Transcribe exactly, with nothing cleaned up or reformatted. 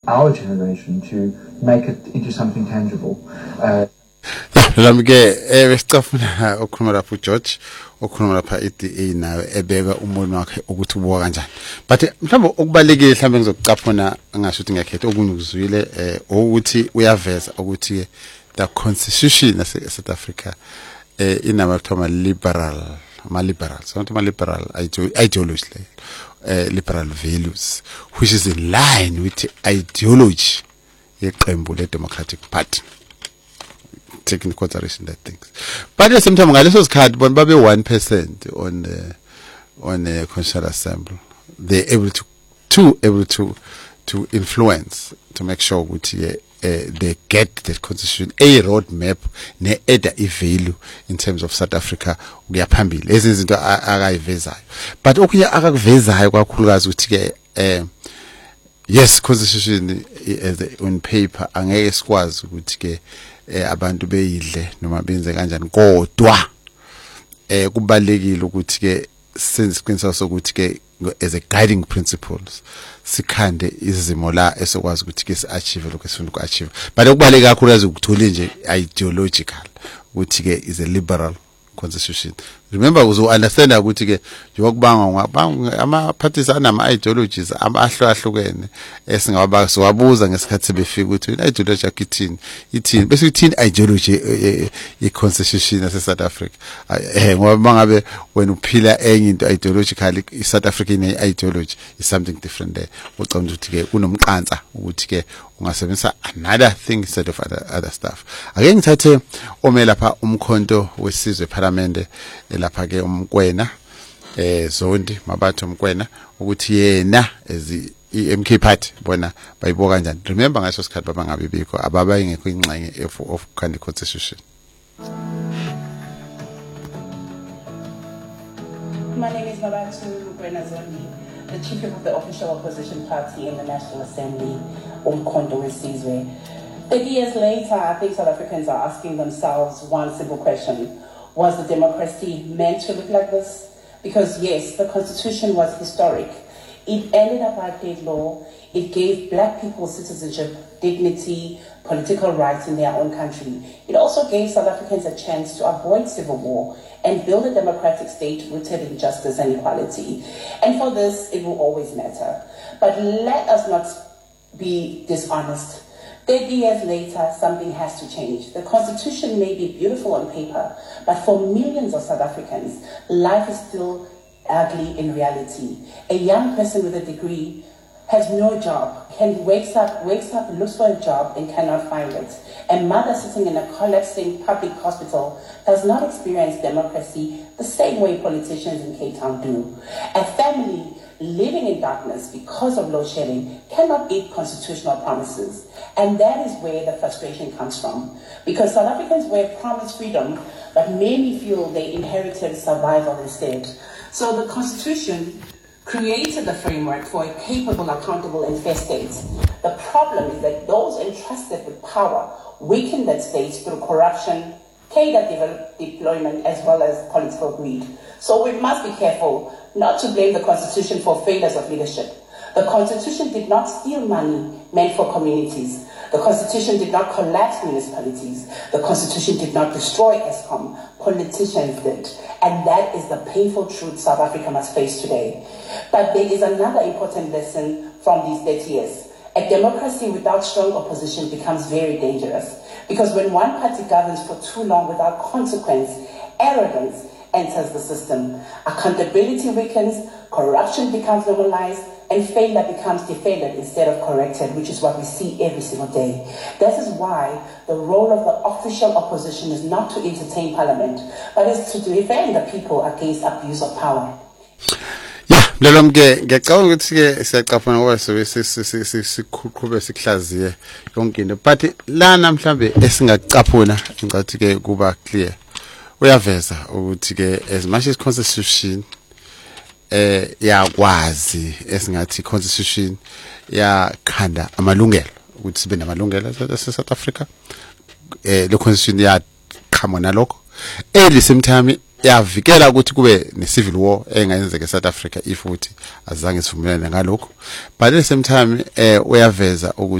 our generation to make it into something tangible. Uh, Lami ke besicafuna ukukhuluma lapho George ukukhuluma lapha I D A nawe ebeka umono wakhe ukuthi ubuka kanjani but mhlawumbe okubalekile mhlawumbe ngizocafuna ngasho ukuthi ngiyakhetha okunye ukuzwile eh ukuthi uyaveza ukuthi the constitution ya South Africa eh inama kuthoma liberal ma liberal so ma liberal ideology eh liberal values which is in line with the ideology yeqembu le Democratic Party, taking into consideration that things. But at the same time, ngaleso sikhathi bona babe one percent on the on the Constitutional Assembly. They're able to to able to to influence to make sure ukuthi uh, they get the constitution a roadmap ne add a value in terms of South Africa ukuya phambili. Lezi izinto akayivezayo. But okuya akakuvezayo kakhulukazi ukuthi ke eh yes constitution as on paper angeke sikwazi ukuthi ke abantu beyidle noma benze kanjani kodwa eh kubalekile ukuthi ke sense kwenza sokuthi ke as a guiding principles sikhande izimo la esokwazi ukuthi ke si-achieve lokho esifuna uku-achieve but okubaleka kakhulu ukuthola nje ideological ukuthi ke is a liberal constitution. Remember uzo understand ukuthi ke njokubanga ama parties anama ideologies abahlukahlukene esingaba siwabuza ngesikhathi sebefika ukuthi ideology yakithini ithini bese ithini ideology ye constitution yase South Africa eh ngoba mangabe wena uphila enye into ideologically i South Africa ine ideology is something different there ucabanga ukuthi ke kunomqansa ukuthi ke ungasebenzisa another thing instead of other, other stuff. Ake ngithathe ome lapha umkhonto wesizwe parliament lapha ke umkwena eh Zondi Mabatho Mkwena ukuthi yena ezi M K party bona bayiboka kanjani. Remember ngaso sikhathi baba ngabe bikho ababa ingekho ingxenye of of kind constitution. My name is Mabatho Mkwena Zondi, the chief of the official opposition party in the National Assembly, Umkhonto Wesizwe. thirty years later, I think South Africans are asking themselves one simple question. Was the democracy meant to look like this? Because yes, the constitution was historic. It ended apartheid law. It gave black people citizenship, dignity, political rights in their own country. It also gave South Africans a chance to avoid civil war and build a democratic state rooted in justice and equality. And for this, it will always matter. But let us not be dishonest. thirty years later, something has to change. The constitution may be beautiful on paper, but for millions of South Africans, life is still ugly in reality. A young person with a degree has no job, can wakes up, wakes up, looks for a job and cannot find it. A mother sitting in a collapsing public hospital does not experience democracy the same way politicians in Cape Town do. A family living in darkness because of load shedding cannot eat constitutional promises. And that is where the frustration comes from. Because South Africans were promised freedom, but many feel they inherited survival instead. So the Constitution created the framework for a capable, accountable, and fair state. The problem is that those entrusted with power weaken that state through corruption, cadre deployment, as well as political greed. So we must be careful not to blame the Constitution for failures of leadership. The Constitution did not steal money meant for communities. The Constitution did not collapse municipalities. The Constitution did not destroy ESCOM. Politicians did. And that is the painful truth South Africa must face today. But there is another important lesson from these thirty years. A democracy without strong opposition becomes very dangerous. Because when one party governs for too long without consequence, arrogance enters the system. Accountability weakens, corruption becomes normalized, and failure becomes defended instead of corrected, which is what we see every single day. This is why the role of the official opposition is not to entertain parliament, but is to defend the people against abuse of power. Yeah, lelo mke ngiyacabanga ukuthi ke siyaqaphana ngoba sobe sikhulume sihlaziye yonke into but lana mhlambe esingacaphuna ngicathi ke kuba clear uyaveza ukuthi ke as much as constitution eh yakwazi esingathi constitution yakhanda amalungelo ukuthi sibe namalungelo eSouth Africa eh le constitution ya qhamuka nalokho at the same time yavikela ukuthi kube ne civil war engayenzeka eSouth Africa if uthi azange sivumelane ngalokho but at the same time eh uyaveza